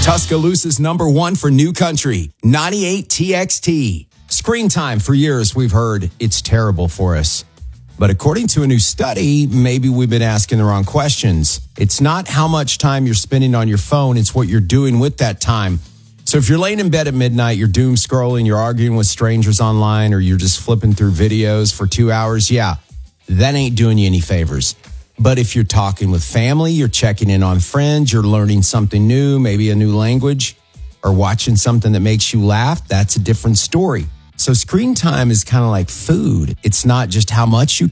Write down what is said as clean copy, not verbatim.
Tuscaloosa's #1 for new country, 98 TXT. Screen time for years, we've heard it's terrible for us. But according to a new study, maybe we've been asking the wrong questions. It's not how much time you're spending on your phone, it's what you're doing with that time. So if you're laying in bed at midnight, you're doom scrolling, you're arguing with strangers online, or you're just flipping through videos for 2 hours, yeah, that ain't doing you any favors. But if you're talking with family, you're checking in on friends, you're learning something new, maybe a new language, or watching something that makes you laugh, that's a different story. So screen time is kind of like food. It's not just how much you